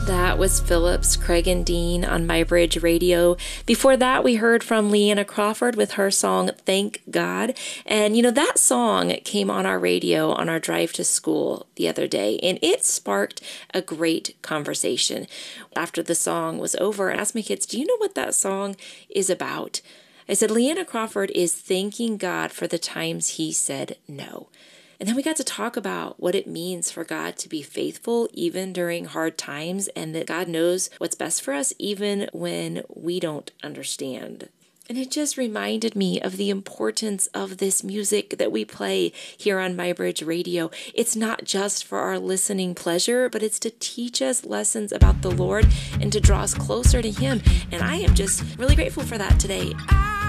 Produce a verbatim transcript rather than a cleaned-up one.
That was Phillips, Craig and Dean on My Bridge Radio. Before that, we heard from Leanna Crawford with her song, Thank God. And, you know, that song came on our radio on our drive to school the other day, and it sparked a great conversation. After the song was over, I asked my kids, do you know what that song is about? I said, Leanna Crawford is thanking God for the times he said no. And then we got to talk about what it means for God to be faithful even during hard times, and that God knows what's best for us even when we don't understand. And it just reminded me of the importance of this music that we play here on My Bridge Radio. It's not just for our listening pleasure, but it's to teach us lessons about the Lord and to draw us closer to Him. And I am just really grateful for that today. I